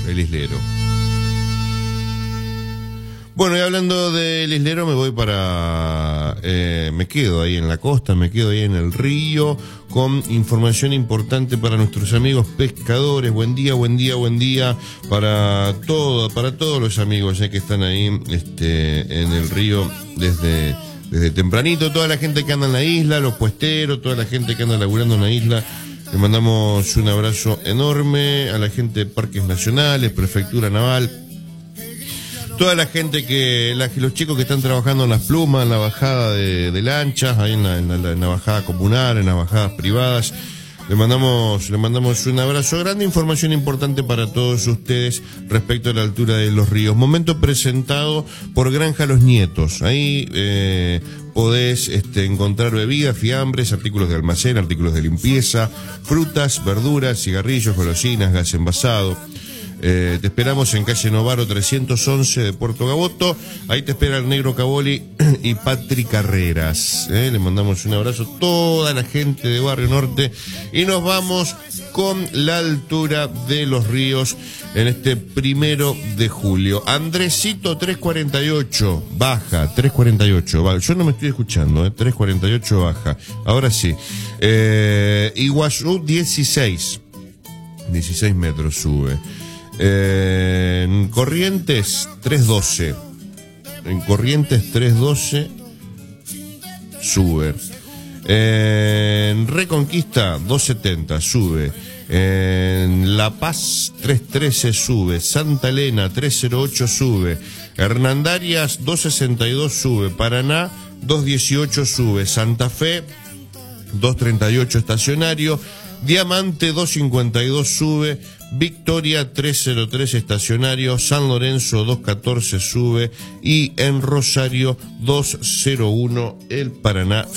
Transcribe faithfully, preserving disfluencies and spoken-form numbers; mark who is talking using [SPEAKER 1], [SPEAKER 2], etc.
[SPEAKER 1] el Islero. Bueno, y hablando del Islero, me voy para... Eh, me quedo ahí en la costa, me quedo ahí en el río, con información importante para nuestros amigos pescadores. Buen día, buen día, buen día para todo, para todos los amigos eh, que están ahí este, en el río desde, desde tempranito. Toda la gente que anda en la isla, los puesteros, toda la gente que anda laburando en la isla. Le mandamos un abrazo enorme a la gente de Parques Nacionales, Prefectura Naval. Toda la gente que, la, los chicos que están trabajando en las plumas, en la bajada de, de lanchas, ahí en la, en, la, en la bajada comunal, en las bajadas privadas, le mandamos, le mandamos un abrazo grande. Información importante para todos ustedes respecto a la altura de los ríos. Momento presentado por Granja Los Nietos. Ahí eh, podés este, encontrar bebidas, fiambres, artículos de almacén, artículos de limpieza, frutas, verduras, cigarrillos, golosinas, gas envasado. Eh, te esperamos en calle Novaro trescientos once de Puerto Gaboto. Ahí te espera el Negro Caboli y Patri Carreras. eh, Le mandamos un abrazo a toda la gente de Barrio Norte. Y nos vamos con la altura de los ríos en este primero de julio. Andresito tres cuarenta y ocho baja, tres cuarenta y ocho baja. Yo no me estoy escuchando, eh, tres cuarenta y ocho baja. Ahora sí. eh, Iguazú dieciséis metros sube. Eh, en Corrientes trescientos doce. En Corrientes trescientos doce sube. Eh, en Reconquista doscientos setenta sube. En La Paz trescientos trece sube. Santa Elena trescientos ocho sube. Hernandarias doscientos sesenta y dos sube. Paraná doscientos dieciocho sube. Santa Fe doscientos treinta y ocho estacionario. Diamante doscientos cincuenta y dos sube. Victoria trescientos tres estacionario. San Lorenzo doscientos catorce sube. Y en Rosario doscientos uno el Paraná